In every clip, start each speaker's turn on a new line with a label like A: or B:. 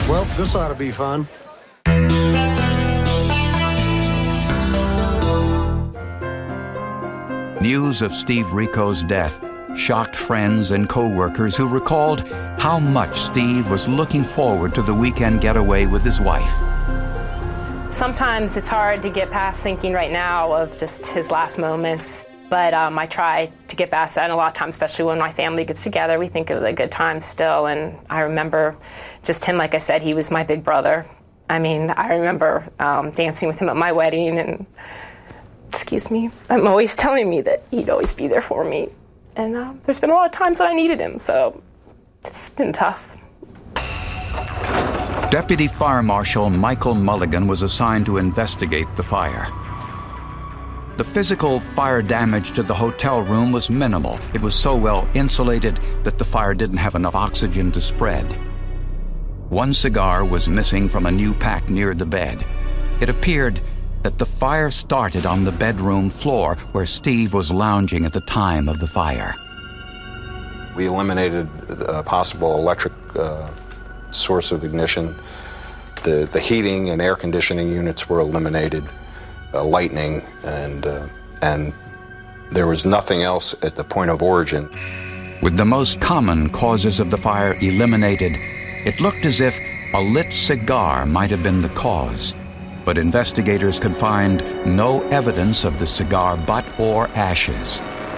A: Well, this ought to be fun.
B: News of Steve Rico's death shocked friends and co-workers who recalled how much Steve was looking forward to the weekend getaway with his wife.
C: Sometimes it's hard to get past thinking right now of just his last moments, but I try to get past that, and a lot of times, especially when my family gets together, we think of the good times still, and I remember just him, like I said, he was my big brother. I mean, I remember dancing with him at my wedding, and excuse me, I'm always telling me that he'd always be there for me. And there's been a lot of times that I needed him, so it's been tough.
B: Deputy Fire Marshal Michael Mulligan was assigned to investigate the fire. The physical fire damage to the hotel room was minimal. It was so well insulated that the fire didn't have enough oxygen to spread. One cigar was missing from a new pack near the bed. It appeared that the fire started on the bedroom floor where Steve was lounging at the time of the fire.
D: We eliminated a possible electric source of ignition. The heating and air conditioning units were eliminated, lighting, and there was nothing else at the point of origin.
B: With the most common causes of the fire eliminated, it looked as if a lit cigar might have been the cause. But investigators could find no evidence of the cigar butt or ashes.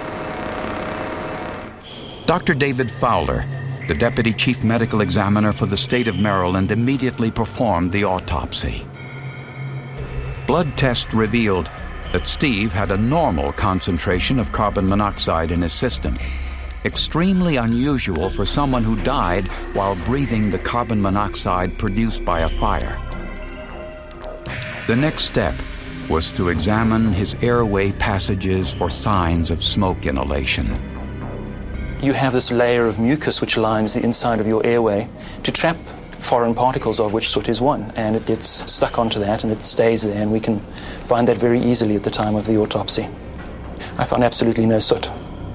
B: Dr. David Fowler, the Deputy Chief Medical Examiner for the state of Maryland, immediately performed the autopsy. Blood tests revealed that Steve had a normal concentration of carbon monoxide in his system, extremely unusual for someone who died while breathing the carbon monoxide produced by a fire. The next step was to examine his airway passages for signs of smoke inhalation.
E: You have this layer of mucus which lines the inside of your airway to trap foreign particles, of which soot is one, and it gets stuck onto that and it stays there, and we can find that very easily at the time of the autopsy. I found absolutely no soot.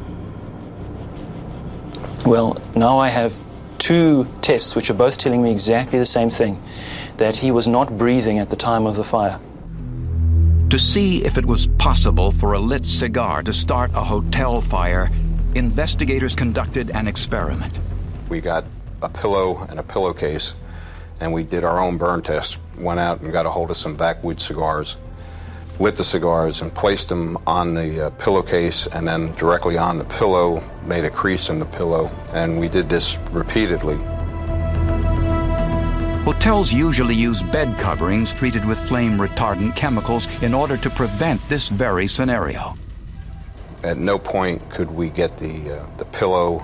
E: Well, now I have two tests which are both telling me exactly the same thing, that he was not breathing at the time of the fire.
B: To see if it was possible for a lit cigar to start a hotel fire, investigators conducted an experiment.
D: We got a pillow and a pillowcase, and we did our own burn test. Went out and got a hold of some backwood cigars, lit the cigars and placed them on the pillowcase, and then directly on the pillow, made a crease in the pillow, and we did this repeatedly.
B: Hotels usually use bed coverings treated with flame-retardant chemicals in order to prevent this very scenario.
D: At no point could we get the pillow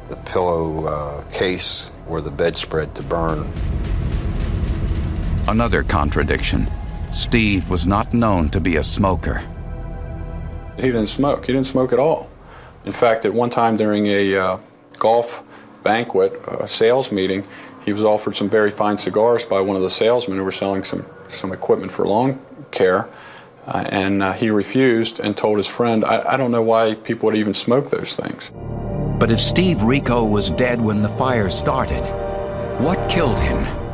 D: case, or the bedspread to burn.
B: Another contradiction. Steve was not known to be a smoker.
F: He didn't smoke. He didn't smoke at all. In fact, at one time during a golf banquet, a sales meeting, he was offered some very fine cigars by one of the salesmen who were selling some equipment for lawn care, and he refused and told his friend, I don't know why people would even smoke those things.
B: But if Steve Rico was dead when the fire started, what killed him?